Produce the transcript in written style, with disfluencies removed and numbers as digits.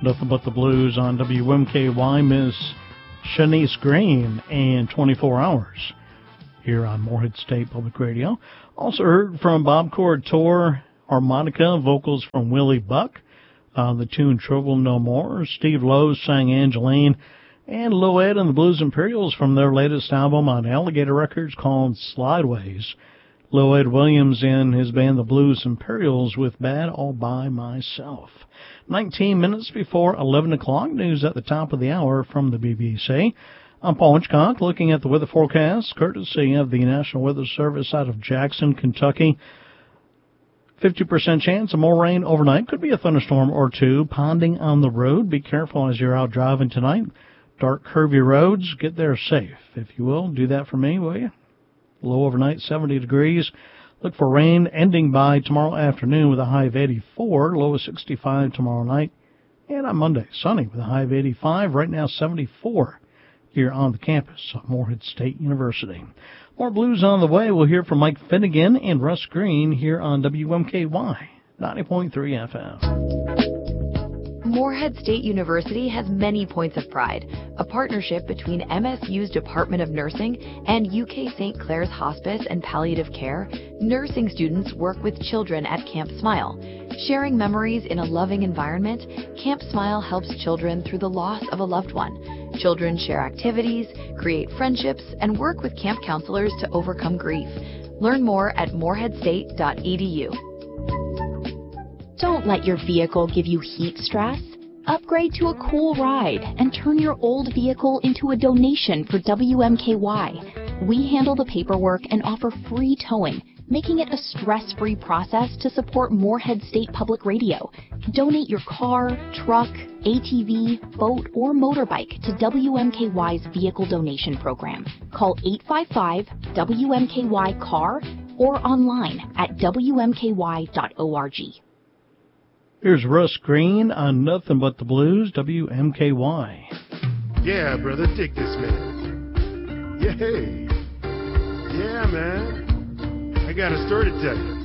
Nothing But the Blues on WMKY. Miss Shanice Green and 24 Hours here on Morehead State Public Radio. Also heard from Bob Corritore, harmonica, vocals from Willie Buck, the tune Trouble No More. Steve Lowe sang Angeline, and Lou Ed and the Blues Imperials from their latest album on Alligator Records called Slideways. Lou Ed Williams and his band the Blues Imperials with Bad All By Myself. 19 minutes before 11 o'clock, news at the top of the hour from the BBC. I'm Paul Hitchcock, looking at the weather forecast, courtesy of the National Weather Service out of Jackson, Kentucky. 50% chance of more rain overnight. Could be a thunderstorm or two ponding on the road. Be careful as you're out driving tonight. Dark, curvy roads. Get there safe, if you will. Do that for me, will you? Low overnight, 70 degrees. Look for rain ending by tomorrow afternoon with a high of 84. Low of 65 tomorrow night. And on Monday, sunny with a high of 85. Right now, 74 here on the campus of Morehead State University. More blues on the way. We'll hear from Mike Finnegan and Russ Green here on WMKY 90.3 FM. Morehead State University has many points of pride, a partnership between MSU's Department of Nursing and UK St. Clair's Hospice and Palliative Care. Nursing students work with children at Camp Smile. Sharing memories in a loving environment, Camp Smile helps children through the loss of a loved one. Children share activities, create friendships, and work with camp counselors to overcome grief. Learn more at moreheadstate.edu. Don't let your vehicle give you heat stress. Upgrade to a cool ride and turn your old vehicle into a donation for WMKY. We handle the paperwork and offer free towing, making it a stress-free process to support Morehead State Public Radio. Donate your car, truck, ATV, boat, or motorbike to WMKY's Vehicle Donation Program. Call 855-WMKY-CAR or online at WMKY.org. Here's Russ Green on Nothing But the Blues, WMKY. Yeah, brother, dig this, man. Yay. Yeah, man. I got a story to tell you.